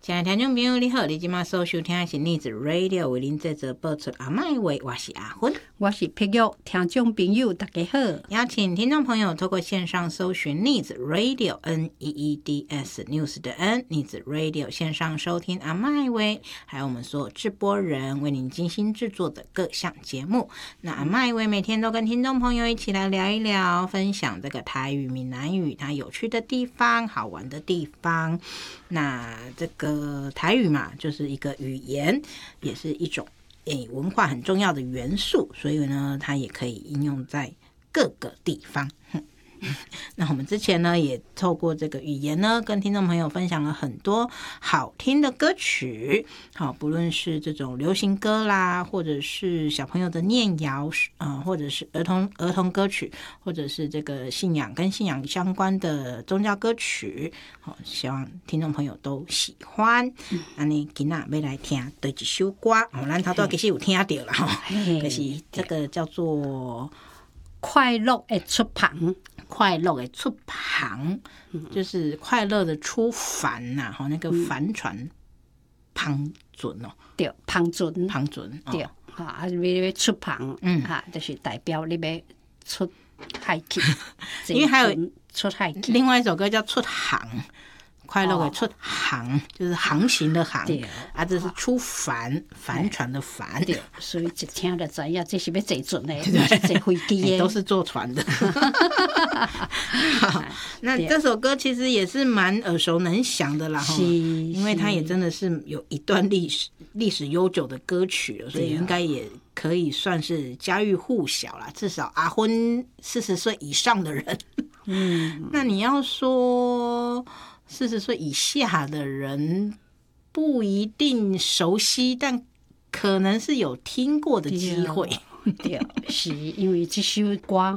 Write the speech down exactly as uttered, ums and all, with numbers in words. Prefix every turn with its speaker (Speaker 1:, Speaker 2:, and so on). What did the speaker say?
Speaker 1: 亲爱的听众朋友你好，你今晚所收听的是逆子 Radio 为您制作播出阿麦话，我是阿芬，
Speaker 2: 我是碧玉。听众朋友大家好，
Speaker 1: 邀请听众朋友透过线上搜寻逆子 Radio N E E D S News 的 N 逆子 Radio 线上收听阿麦话，还有我们所有制播人为您精心制作的各项节目。那阿麦话每天都跟听众朋友一起来聊一聊，分享这个台语、闽南语它有趣的地方、好玩的地方。那这个台语嘛，就是一个语言，也是一种诶文化很重要的元素，所以呢，它也可以应用在各个地方。那我们之前呢，也透过这个语言呢，跟听众朋友分享了很多好听的歌曲，好，不论是这种流行歌啦，或者是小朋友的念谣，呃，或者是儿童儿童歌曲，或者是这个信仰跟信仰相关的宗教歌曲，好，希望听众朋友都喜欢。安尼今仔要来听对一首歌，哦，咱头拄其实有听到啦，吼，可是这个叫做
Speaker 2: 快乐的出旁。
Speaker 1: 快乐的出航，就是快乐的出帆呐、啊，那个帆船旁准哦，
Speaker 2: 对，旁准，
Speaker 1: 旁准，
Speaker 2: 对，哈、哦，啊，要出旁，嗯，哈，就是代表你要出海去，
Speaker 1: 因为还有
Speaker 2: 出海去，
Speaker 1: 另外一首歌叫出航。快乐的出航、哦、就是航行的航，啊，这是出帆，帆船的帆，
Speaker 2: 对，所以一听就知道这是要坐船的，不是坐飞机的，
Speaker 1: 都是坐船的。好，那这首歌其实也是蛮耳熟能详的啦，因为它也真的是有一段历史历史悠久的歌曲了，所以应该也可以算是家喻户晓啦，至少阿婚四十岁以上的人，嗯，那你要说四十岁以下的人不一定熟悉，但可能是有听过的机会。
Speaker 2: 对，是因为这首歌